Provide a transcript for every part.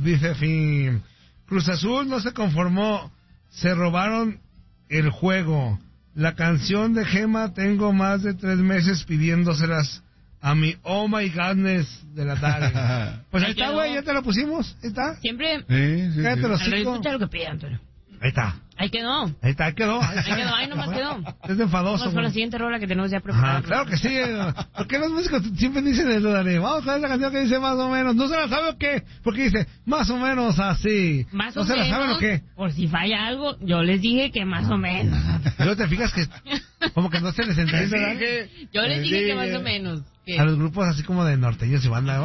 dice Fin. Cruz Azul no se conformó, se robaron el juego. La canción de Gema tengo más de 3 meses pidiéndoselas a mi Oh My Godness de la tarde. Pues ahí está, güey, ya te lo pusimos. Ahí está. Siempre. Sí. Cállate los hocico. Escucha lo que pide, Antonio. Ahí está. Ahí quedó. Ahí quedó. Ahí nomás quedó. Es enfadoso. Vamos con la siguiente rola que tenemos ya preparada. Claro que sí. ¿Por qué los músicos siempre dicen eso, Dani? Vamos a ver la canción que dice más o menos. ¿No se la sabe o qué? Porque dice más o menos así. Más ¿No o se menos, la saben o qué? Por si falla algo, yo les dije que más o menos. Luego te fijas que como que no se les entiende, ¿verdad? Yo les dije que más o menos. ¿Qué? A los grupos así como de norteños y banda.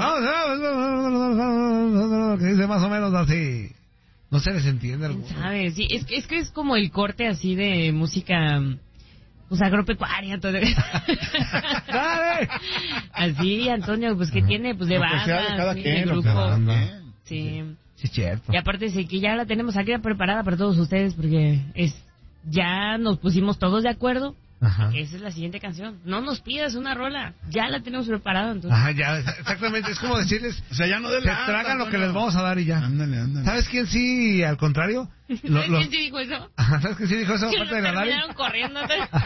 Que dice más o menos así. No se les entiende algo. ¿Sabes? Sí, es que es como el corte así de música, pues agropecuaria, todo. ¡Dale! Así, Antonio, pues que tiene, pues de banda, de cada sí, quien, de grupo. Sí. Sí. Sí, cierto. Y aparte sí que ya la tenemos aquí preparada para todos ustedes porque ya nos pusimos todos de acuerdo. Ajá. Esa es la siguiente canción. No nos pidas una rola. Ya la tenemos preparada, entonces. Ajá, ya, exactamente. Es como decirles, O sea, ya no se tragan lo que les vamos a dar y ya. Ándale. ¿Sabes quién sí, al contrario? ¿Sabes quién sí dijo eso? Ajá, ¿sabes quién sí dijo eso? Que Aparte lo de la Dari. terminaron corriendo.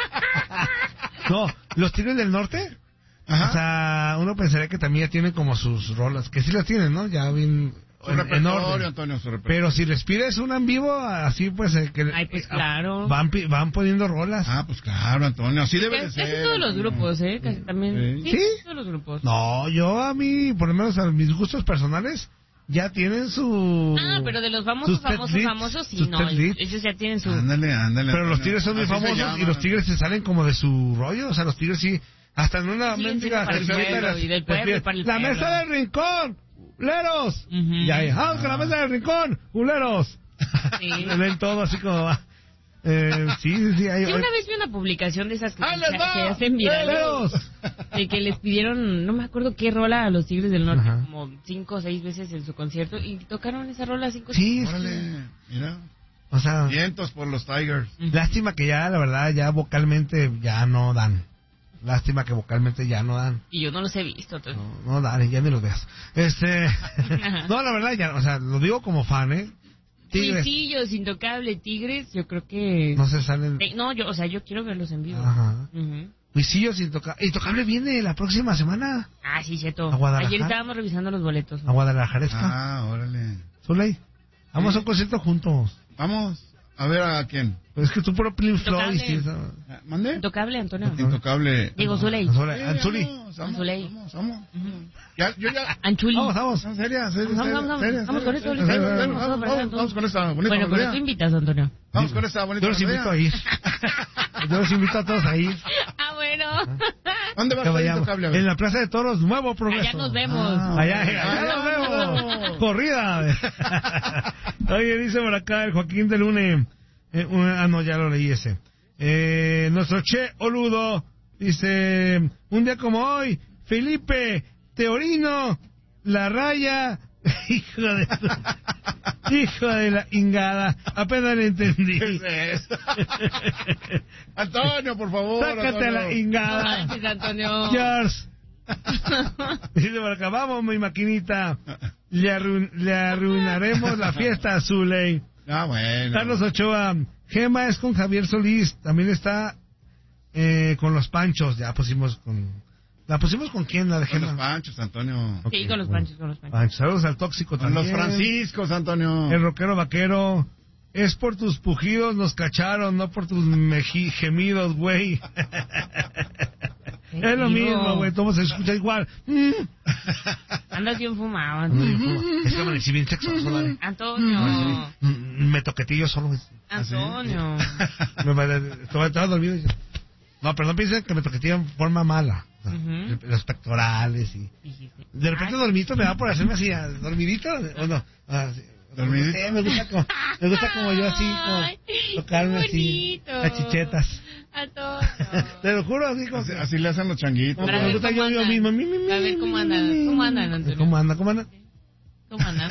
No, los Tigres del Norte. Ajá. O sea, uno pensaría que también ya tienen como sus rolas, que sí las tienen, ¿no? Ya bien Su en repertorio, orden. Antonio, su repertorio. Pero si les pides una en vivo, así pues que Ay, pues claro. van poniendo rolas. Ah, pues claro, Antonio, así debe de Casi ser. todos los Antonio. grupos, casi también. Sí. ¿Sí? Todos los grupos. No, yo a mí, por lo menos a mis gustos personales, ya tienen su... Ah, pero de los famosos, sí, sus no. pet hits. Ellos ya tienen su... Ándale. Pero los Antonio. Tigres son muy Así se famosos llama. y los Tigres se salen como de su rollo. O sea, los Tigres sí, hasta en una Sí, mendiga... para el pueblo y del pueblo y para el La pueblo. mesa del rincón, ¡uleros! Ujú. Y ahí, ¡vamos con la mesa del rincón, ¡uleros! Sí. Le ven todo así como va. Sí. Hay, Yo una vez vi una publicación de esas que, ¡Ahí les se va! hacen virales, ¡Uleros! de que les pidieron, no me acuerdo qué rola a los Tigres del Norte, Ajá. como 5 o 6 veces en su concierto, y tocaron esa rola 5 Sí, es que- Órale, mira. o sea, Vientos por los Tigers. lástima que ya, la verdad, ya vocalmente ya no dan. Lástima que vocalmente ya no dan. Y yo no los he visto. Entonces. No, dale, ya ni los veas. No, la verdad, ya, o sea, lo digo como fan, ¿eh? Tigres. Huisillos, Intocable, Tigres, yo creo que... No se salen. No, yo quiero verlos en vivo. Ajá. Ujú. Huisillos, Intocable viene la próxima semana. Ah, sí, cierto. ¿A Guadalajara? Ayer estábamos revisando los boletos. A Guadalajaresca. Ah, órale. Zuley, vamos a un concierto juntos. Vamos a ver a quién. Pues es que tú puro Pink Floyd. Intocable. Sí, eso. ¿Mande? Intocable, Antonio. Intocable. Digo, Zuley. Anzuli. Vamos. Yo ya. Anchuli. Vamos. No, seria. Vamos con esto. Vamos con esta bonita Bueno, pero melodía. tú invitas, Antonio. Vamos con esta Yo bonita los invito a melodía. ir. Yo los invito a todos a ir. Ah, bueno. ¿Dónde va Que a estar vayamos. Intocable? A En ver. la Plaza de Toros, Nuevo Progreso. Allá nos vemos. Allá nos vemos. Corrida. Oye, dice por acá el Joaquín de Lune. No, ya lo leí ese. Nuestro Che Oludo dice: un día como hoy, Felipe Teorino, La Raya. Hijo de la ingada. Apenas le entendí. ¿Qué es eso? Antonio, por favor. Sácate Antonio. la ingada. Manches, Antonio. George. Dice por acá: vamos, mi maquinita. Le arruinaremos la fiesta a Zuley. Ah, bueno. Carlos Ochoa: Gema es con Javier Solís. También está con los Panchos. Ya pusimos con... ¿La pusimos con quién, la de Con Gema? los Panchos, Antonio. Ok, Sí, con los bueno. Panchos. Panchos. Saludos al Tóxico Con también. los Franciscos, Antonio. El rockero vaquero: es por tus pujidos nos cacharon, no por tus gemidos, güey. Es lo mismo, güey, todo se escucha igual. Andas bien fumado, Antonio. Es que amanecí bien sexoso, ¿vale? Antonio. Me toquetillo solo. Antonio. Estaba dormido. No, pero no piensen que me toquetillo en forma mala. O sea, Ujú. Los pectorales y... Dijiste. De repente dormidito me da por hacerme así, ¿dormidito o no? Sí. ¿Dormidito? Me gusta como yo así, como Ay, tocarme qué así, bonito. las chichetas. Antonio. Te lo juro, así como... Así le hacen los changuitos. Como Para que me ver gusta cómo yo andan. mismo. A ver cómo andan. ¿Cómo andan, Antonio? ¿Cómo andan? ¿Cómo andan?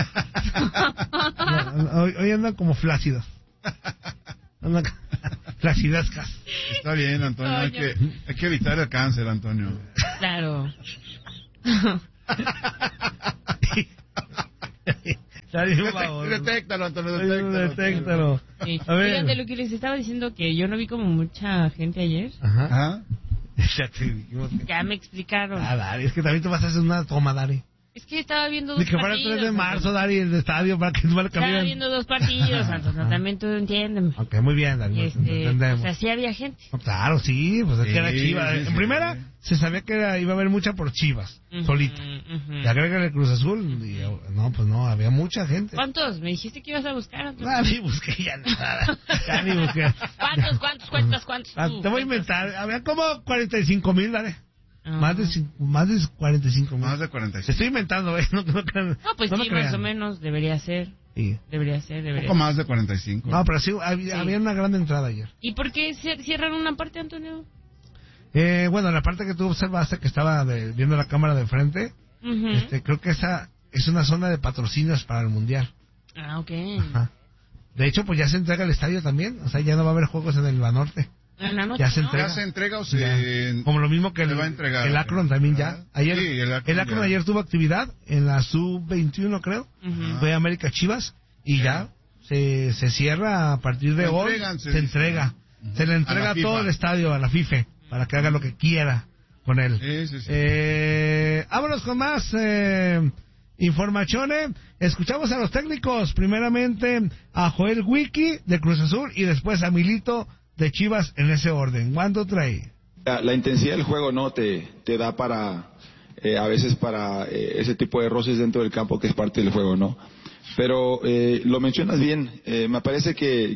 Hoy andan como flácidos. Andan flacidascas. Está bien, Antonio. Hay que evitar el cáncer, Antonio. Claro. Dari un baboso. Detéctalo, Antonio, detéctalo. Sí. A ver. Fíjate lo que les estaba diciendo, que yo no vi como mucha gente ayer. Ajá. Ajá. Ya te dijimos que... Ya me explicaron. Dari, es que también tú vas a hacer una toma, Dari. Es que estaba viendo Ni dos que fuera el partidos. 3 de marzo, Dari, el estadio, para que no me lo Estaba cambien. viendo dos partidos, Antonio, también tú entiéndeme. Ok, muy bien, Dari, Y entendemos. o sea, sí había gente. No, claro, sí, pues es que era Sí, Chivas. sí, En sí. primera, se sabía que iba a haber mucha por Chivas, solita. Y agrégale el Cruz Azul, y no, pues no, había mucha gente. ¿Cuántos? Me dijiste que ibas a buscar, Antonio. Ah, ni busqué ya nada. Ya ni busqué. ¿Cuántos? Ah, te voy a inventar. Había como 45,000, dale. Más de 45,000. Más de 45. Estoy inventando, ¿eh? No crean. No, pues no sí, lo crean. más o menos debería ser. Sí. Debería ser. Un poco más de 45. No, pero sí, había una gran entrada ayer. ¿Y por qué cierran una parte, Antonio? Bueno, la parte que tú observaste que estaba viendo la cámara de frente, Ujú. creo que esa es una zona de patrocinios para el Mundial. Ah, ok. Ajá. De hecho, pues ya se entrega el estadio también. O sea, ya no va a haber juegos en el Banorte. En la noche, Ya se ¿no? entrega. ¿Ya se entrega o Ya. se...? Como lo mismo que se va a entregar? el Akron también ya. Ayer, Sí, el Akron ya. ayer tuvo actividad en la Sub-21, creo. Ujú. Fue América Chivas. Y ya se cierra a partir de Se hoy. entregan, se Se dice. entrega. Ujú. Se le A entrega la FIFA. todo el estadio a la FIFA para que haga lo que quiera con él. Sí, sí, sí. Vámonos con más informaciones. Escuchamos a los técnicos. Primeramente a Joel Wiki de Cruz Azul y después a Milito de Chivas en ese orden. ¿Cuánto trae? La intensidad del juego no te da para a veces para ese tipo de roces dentro del campo que es parte del juego, ¿no? Pero lo mencionas bien, me parece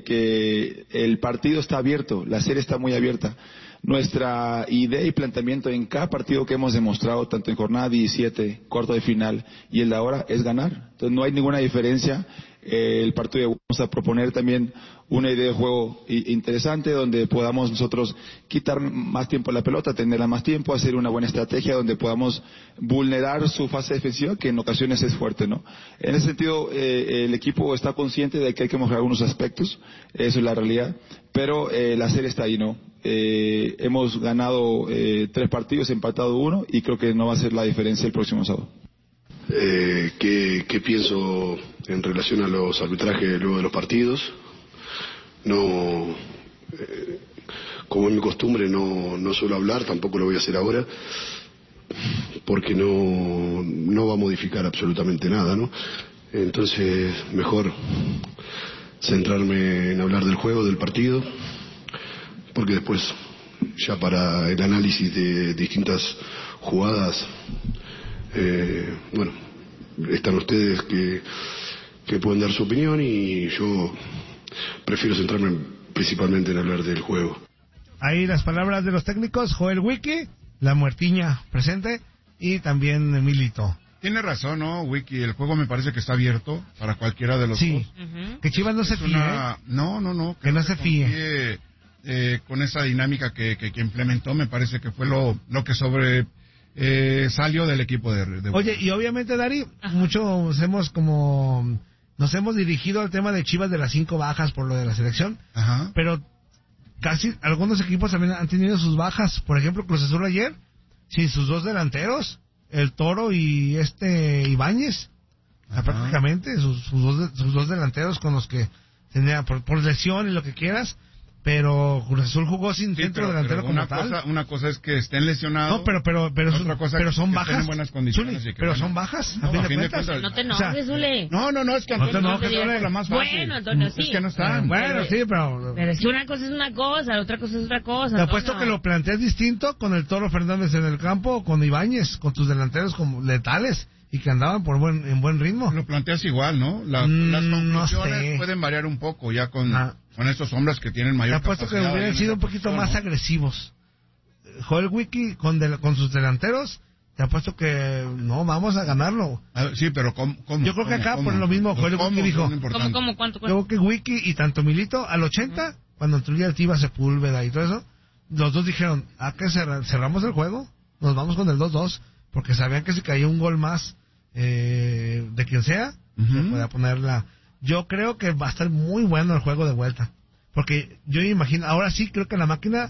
que el partido está abierto, la serie está muy abierta. Nuestra idea y planteamiento en cada partido que hemos demostrado, tanto en jornada 17, cuarto de final y el de ahora, es ganar. Entonces no hay ninguna diferencia. El partido vamos a proponer también una idea de juego interesante donde podamos nosotros quitar más tiempo a la pelota, tenerla más tiempo, hacer una buena estrategia donde podamos vulnerar su fase defensiva, que en ocasiones es fuerte, ¿no? En ese sentido, el equipo está consciente de que hay que mejorar algunos aspectos, eso es la realidad, pero la serie está ahí, ¿no? Hemos ganado 3 partidos, empatado 1 y creo que no va a ser la diferencia el próximo sábado. ¿Qué pienso en relación a los arbitrajes luego de los partidos? No, como es mi costumbre, no suelo hablar, tampoco lo voy a hacer ahora, porque no va a modificar absolutamente nada, ¿no? Entonces, mejor centrarme en hablar del juego, del partido, porque después, ya para el análisis de distintas jugadas, bueno, están ustedes que pueden dar su opinión y yo prefiero centrarme principalmente en hablar del juego. Ahí las palabras de los técnicos, Joel Wiki, la muertiña presente y también Milito. Tiene razón, ¿no, Wiki? El juego me parece que está abierto para cualquiera de los Sí, dos. Ujú. que Chivas no se Es fíe. No. Que no se fíe. confíe, con esa dinámica que implementó, me parece que fue lo que salió del equipo de Oye, y obviamente, Dari, muchos nos hemos dirigido al tema de Chivas de las 5 bajas por lo de la selección, Ajá. pero casi algunos equipos también han tenido sus bajas. Por ejemplo, Cruz Azul ayer, sin sus 2 delanteros, el Toro y Ibáñez, prácticamente sus dos delanteros con los que tenía por lesión y lo que quieras, pero Cruz Azul jugó sin Sí, centro delantero como tal. Una cosa es que estén lesionados. No, pero Otra cosa pero es son que bajas. estén en buenas condiciones Zuli, y que, pero bueno, son bajas, no, a fin a de fin de cuentas. cuentas. No te O sea, enojes, Zule. No, es que No te Antonio enojes, es la más fácil. Bueno, Antonio, sí. Es que no están. Bueno, sí, pero Pero es que una cosa es una cosa, la otra cosa es otra cosa. te apuesto Antonio. que lo planteas distinto con el Toro Fernández en el campo o con Ibáñez, con tus delanteros como letales y que andaban en buen ritmo. Lo planteas igual, ¿no? Las no conclusiones sé. pueden variar un poco ya con estos hombres que tienen Te mayor apuesto que capacidad hubieran en sido esa un poquito posición, más ¿no? agresivos. Joel Wiki con sus delanteros, te apuesto que no, vamos a ganarlo. A ver, sí, pero ¿cómo? Yo creo que acá ¿Cómo? por lo mismo, Los Joel cómo Wiki dijo, son importantes. ¿Cómo, cuánto? yo creo que Wiki y tanto Milito al 80, cuando entró Altiva Sepúlveda y todo eso, los dos dijeron, ¿a qué cerramos el juego? Nos vamos con el 2-2, porque sabían que si caía un gol más de quien sea, se podía ponerla. Yo creo que va a estar muy bueno el juego de vuelta, porque yo imagino, ahora sí creo que la máquina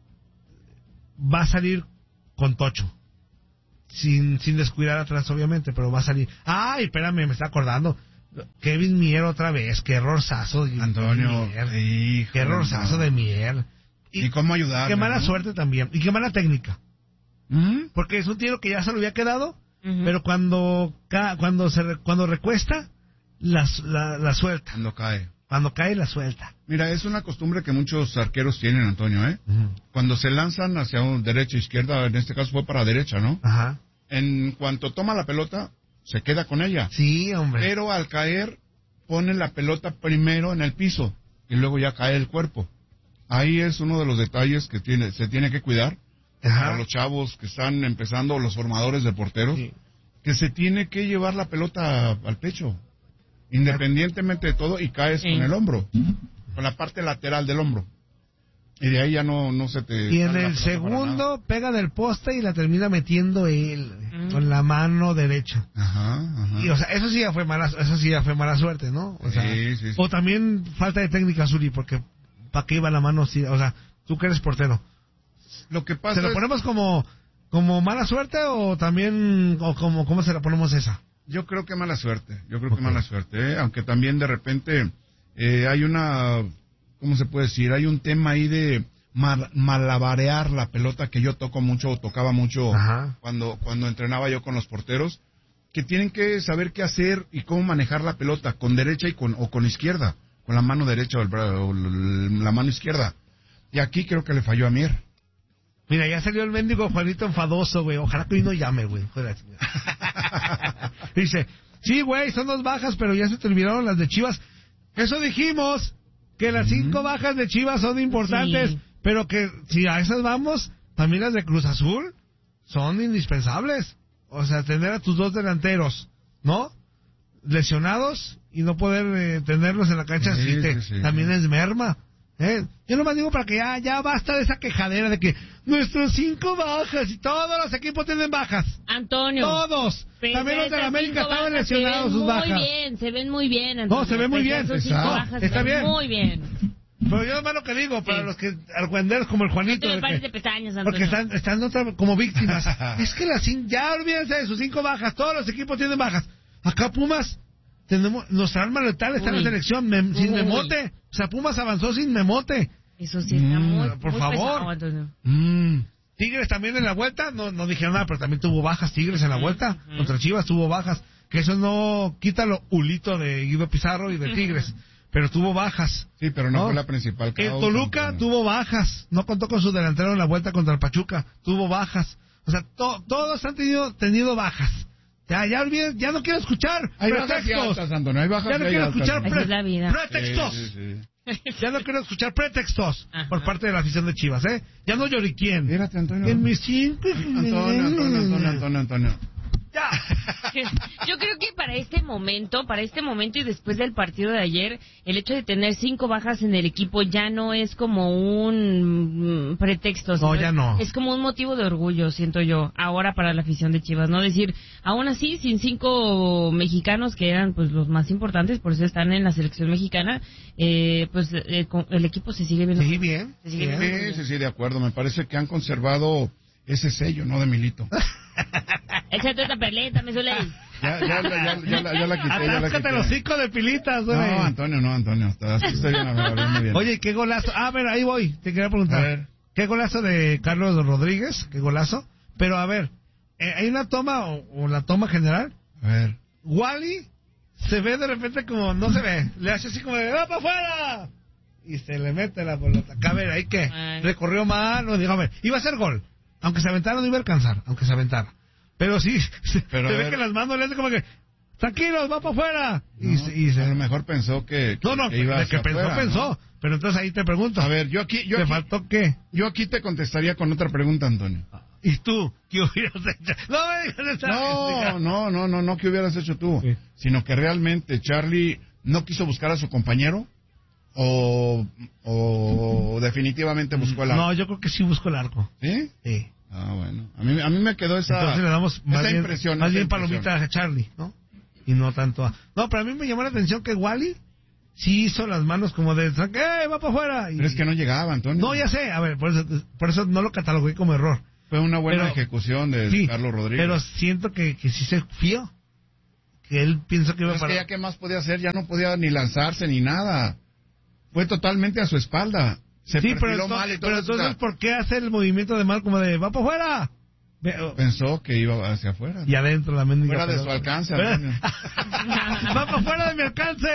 va a salir con Tocho, sin descuidar atrás obviamente, pero va a salir. Ay, espérame, me está acordando, Kevin Mier otra vez, qué errorzazo. Antonio, qué errorzazo de Mier. ¿Y cómo ayudar? Qué mala suerte también, y qué mala técnica. Porque es un tiro que ya se lo había quedado, pero cuando recuesta, la suelta. Cuando cae, la suelta. Mira, es una costumbre que muchos arqueros tienen, Antonio, ¿eh? Cuando se lanzan hacia derecha, izquierda, en este caso fue para derecha, ¿no? Ajá. En cuanto toma la pelota, se queda con ella. Sí, hombre. Pero al caer, pone la pelota primero en el piso y luego ya cae el cuerpo. Ahí es uno de los detalles que se tiene que cuidar. Para los chavos que están empezando, los formadores de porteros, que se tiene que llevar la pelota al pecho, independientemente de todo, y caes con el hombro, con la parte lateral del hombro. Y de ahí ya no se te... Y en el segundo pega del poste y la termina metiendo él, con la mano derecha. Ajá. Y, o sea, eso sí ya fue mala suerte, ¿no? O sea, sí. O también falta de técnica, Zuri, porque ¿para qué iba la mano? O sea, tú que eres portero. Lo que pasa ¿Se lo ponemos como mala suerte o también, o cómo se la ponemos esa? Yo creo que mala suerte, que mala suerte, aunque también de repente hay una, ¿cómo se puede decir? Hay un tema ahí de malabarear la pelota que yo tocaba mucho cuando entrenaba yo con los porteros, que tienen que saber qué hacer y cómo manejar la pelota, con derecha o con izquierda, con la mano derecha o la mano izquierda. Y aquí creo que le falló a Mier. Mira, ya salió el mendigo Juanito enfadoso, güey. Ojalá que hoy no llame, güey. Dice, sí, güey, son 2 bajas, pero ya se terminaron las de Chivas. Eso dijimos, que las 5 bajas de Chivas son importantes, pero que si a esas vamos, también las de Cruz Azul son indispensables. O sea, tener a tus 2 delanteros, ¿no? Lesionados y no poder tenerlos en la cancha, también es merma. Yo nomás digo para que ya basta de esa quejadera de que nuestros 5 bajas y todos los equipos tienen bajas. Antonio. Todos. También los de la América estaban lesionados sus bajas. Se ven muy bien, Antonio. No, se ven muy bien. Está bien. Muy bien. Pero yo nomás lo que digo, para los que argüenderos como el Juanito. No te pares de pestañas, Antonio. Porque están como víctimas. Es que ya olvídense de sus 5 bajas. Todos los equipos tienen bajas. Acá Pumas... nuestra arma letal está en la selección sin Memote. O sea, Pumas avanzó sin Memote. Eso sí está muy favor. Pesado, Tigres también en la vuelta, no dijeron nada, pero también tuvo bajas Tigres en la vuelta. Contra Chivas tuvo bajas. Que eso no quita lo hulito de Guido Pizarro y de Tigres. Pero tuvo bajas. Sí, pero no fue la principal causa. El Toluca tuvo bajas. No contó con su delantero en la vuelta contra el Pachuca. Tuvo bajas. O sea, todos han tenido bajas. Ya olviden, ya no quiero escuchar pretextos. Ya no quiero escuchar pretextos. Ya no quiero escuchar pretextos por parte de la afición de Chivas, ¿eh? Ya no lloriquien. Mírate, Antonio. En mis 5. Antonio. Ya. Yo creo que para este momento y después del partido de ayer, el hecho de tener 5 bajas en el equipo ya no es como un pretexto. No, ya no. Es como un motivo de orgullo, siento yo, ahora para la afición de Chivas, ¿no? Decir, aún así, sin 5 mexicanos que eran pues los más importantes, por eso están en la selección mexicana, pues el equipo se sigue viendo. Sí, bien. Sí, de acuerdo. Me parece que han conservado ese sello, ¿no? De Milito. Échate otra perleta, me suele. Ya la quité. Atáscate los 5 de pilitas, güey. No, Antonio. Así estoy muy bien. Oye, qué golazo. A ver, ahí voy. Te quería preguntar. A ver. Qué golazo de Carlos Rodríguez. Qué golazo. Pero a ver, hay una toma o la toma general. A ver. Wally se ve de repente como no se ve. Le hace así como de ¡va para afuera! Y se le mete la pelota. A ver, ahí qué. Recorrió mal. No, digo, a ver, iba a ser gol. Aunque se aventara no iba a alcanzar. Pero sí, se ve que las manos le hacen como que tranquilos, va para afuera. A lo mejor pensó que iba de que pensó. ¿No? Pero entonces ahí te pregunto. A ver, ¿te faltó qué? Yo aquí te contestaría con otra pregunta, Antonio. ¿Y tú? ¿Qué hubieras hecho? No, ¿qué hubieras hecho tú? Sí. Sino que realmente Charlie no quiso buscar a su compañero o definitivamente buscó el arco. No, yo creo que sí buscó el arco. ¿Sí? Sí. Ah, bueno. A mí me quedó esa. Entonces le damos impresión. Más bien palomita a Charlie, ¿no? Y no tanto a... No, pero a mí me llamó la atención que Wally sí hizo las manos como de... va para afuera! Pero es que no llegaba, Antonio. No, ya sé. A ver, por eso no lo catalogué como error. Fue una buena ejecución de Carlos Rodríguez. Pero siento que sí se fió. que él piensa que iba Pero es para... que ya qué más podía hacer, ya no podía ni lanzarse ni nada. Fue totalmente a su espalda. Se Sí, perfiló mal y todo pero eso, entonces, o sea, ¿por qué hace el movimiento de mal como de, va para afuera? pensó que iba hacia afuera. Y adentro la mendiga. Fuera de su pelota. alcance, Fuera- Antonio. ¡Va para afuera de mi alcance!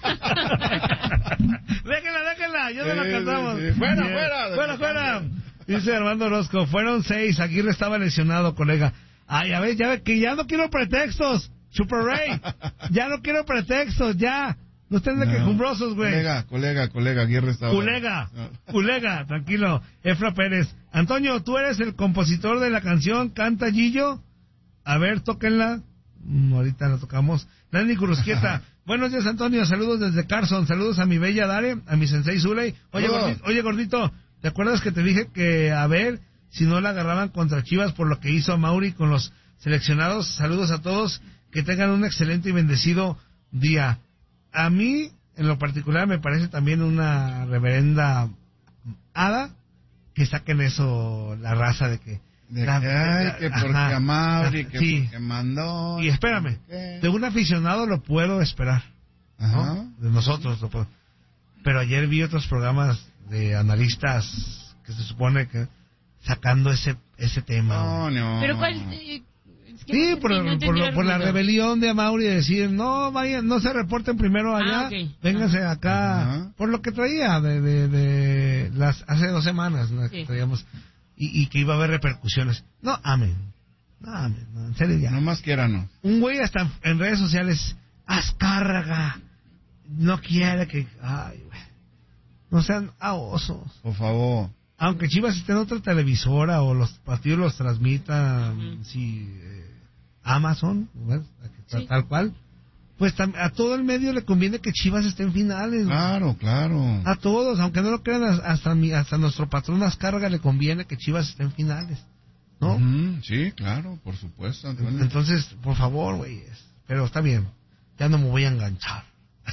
déjenla, ya se la Sí, cantamos. sí, sí. Fuera, Bien. fuera de Fuera, mi fuera. alcance. Dice Armando Orozco, fueron 6, Aguirre estaba lesionado, colega. Ay, a ver, que ya no quiero pretextos, Super Ray. Ya no quiero pretextos, ya. No estén de quejumbrosos, güey. Colega, Aguirre estaba... Culega, tranquilo. Efra Pérez. Antonio, ¿tú eres el compositor de la canción Canta Gillo? A ver, tóquenla. Ahorita la tocamos. Dani Curusquieta. Buenos días, Antonio. Saludos desde Carson. Saludos a mi bella Dare, a mi sensei Zuley. Oye, gordito, ¿te acuerdas que te dije que a ver si no la agarraban contra Chivas por lo que hizo a Mauri con los seleccionados? Saludos a todos. Que tengan un excelente y bendecido día. A mí, en lo particular, me parece también una reverenda hada que saquen eso, la raza de que... que porque a Mauri, que sí. porque mandó... Y espérame, ¿qué? de un aficionado lo puedo esperar, Ajá. ¿no? De nosotros lo puedo. Pero ayer vi otros programas de analistas que se supone que sacando ese tema. No. Pero ¿cuál? Es que Sí, no entendí el por la argumento. rebelión de Amauri de decir, no vayan, no se reporten primero allá, ok. vénganse acá, Ajá. por lo que traía de las hace 2 semanas, ¿no? Que Sí. traíamos, y que iba a haber repercusiones. No, amén, en serio ya. No más quiera, no. Un güey hasta en redes sociales, Azcárraga, no quiere que, ay, güey, no sean osos. Por favor. Aunque Chivas esté en otra televisora o los partidos los transmitan, Amazon, ¿ves? Sí. Tal cual, pues a todo el medio le conviene que Chivas esté en finales. Claro. A todos, aunque no lo crean, hasta nuestro patrón Azcárraga le conviene que Chivas esté en finales, ¿no? Sí, claro, por supuesto, Antonio. Entonces, por favor, güeyes, pero está bien, ya no me voy a enganchar.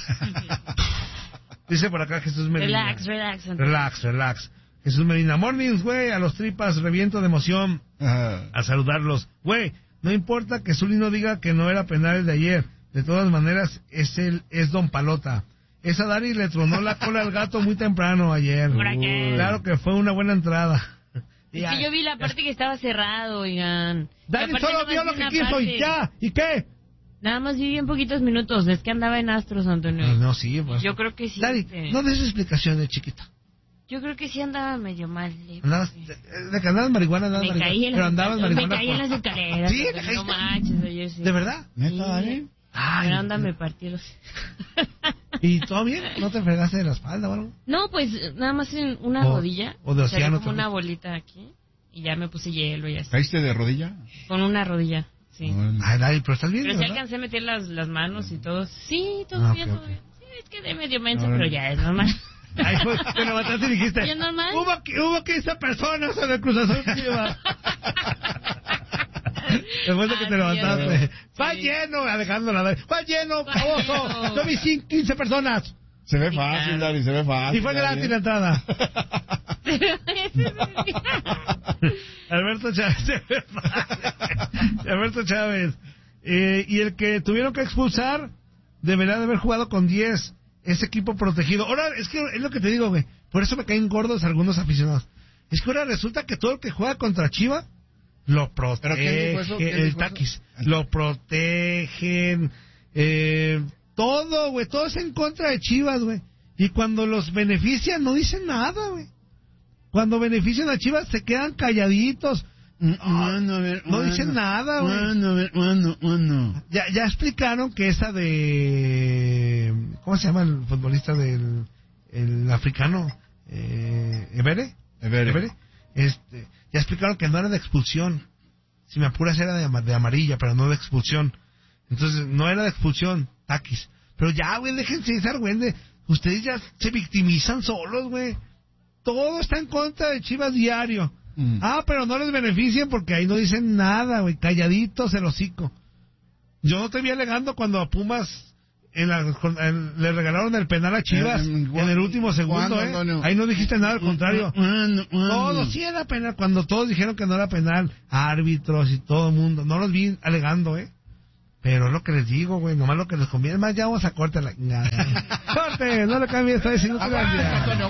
Dice por acá Jesús Medina. Relax, Antonio. Relax. Jesús Medina, mornings, güey, a los tripas, reviento de emoción Ajá. a saludarlos. Güey, no importa que Zuli no diga que no era penal el de ayer. De todas maneras, es Don Palota. Esa Dari le tronó la cola al gato muy temprano ayer. ¿Por qué? Claro que fue una buena entrada. Es que yo vi la parte que estaba cerrado, oigan. Dari Y aparte solo nada vio más lo vi que una quiso y parte. ya. ¿Y qué? Nada más vi bien poquitos minutos. Es que andaba en Astros, Antonio. No, sí. Pues. Yo creo que sí. Dari, no des explicaciones, chiquita. Yo creo que sí andaba medio mal. Andabas, de que andabas marihuana, andabas Me caí en marihuana. Pero andabas las marihuana. me caí en las escaleras. ¿Sí? Antonio, ¿Te caíste? no manches, ayer sí. ¿De verdad? ¿Neta, Dari? Ay, Pero anda, me partí los... ¿Y todo bien? ¿No te fregaste de la espalda o algo? No, pues nada más en una rodilla. o de Salió océano como una también. bolita aquí. Y ya me puse hielo y así. ¿Caíste de rodilla? Con una rodilla, sí. Ay, Dari, pero estás bien, Pero sí ¿verdad? alcancé a meter las manos y todo. Sí, todo bien, ok, todo bien. Sí, es que de medio menso, Ahora- pero ya es normal. Ahí fue, te levantaste y dijiste, ¿Y es normal? hubo 15 personas en el Cruz Azul Chivas. Después de que te Así levantaste. es. Va Sí. lleno, Alejandro Ladar. Va lleno, Va baboso. lleno. Yo vi 15 personas. Se ve Sí, fácil, claro. Dari, se ve fácil. Y fue Dari. gratis la entrada. Alberto Chávez. Alberto Chávez. Y el que tuvieron que expulsar deberá de haber jugado con 10. Ese equipo protegido. Ahora, es que es lo que te digo, güey. Por eso me caen gordos algunos aficionados. Es que ahora resulta que todo el que juega contra Chiva lo ¿Pero quién protege. dijo eso? ¿Quién El dijo taquis. eso? Lo protegen. Todo, güey. Todo es en contra de Chivas, güey. Y cuando los benefician, no dicen nada, güey. Cuando benefician a Chivas, se quedan calladitos. No dicen nada, güey. Ya explicaron que esa de... ¿Cómo se llama el futbolista del el africano? Evere. Ya explicaron que no era de expulsión. Si me apuras era de amarilla, pero no de expulsión. Entonces, no era de expulsión, taquis. Pero ya, güey, déjense esa güey. Ustedes ya se victimizan solos, güey. Todo está en contra de Chivas diario. Pero no les benefician porque ahí no dicen nada, güey. Calladitos el hocico. Yo no te vi alegando cuando a Pumas le regalaron el penal a Chivas en el último segundo, ¿cuándo, Antonio? Ahí no dijiste nada, al contrario. Todo sí era penal. Cuando todos dijeron que no era penal, árbitros y todo el mundo. No los vi alegando, Pero es lo que les digo, güey, nomás lo que les conviene. Más, ya vamos a corte la... Corte, no lo cambies, está diciendo gracias.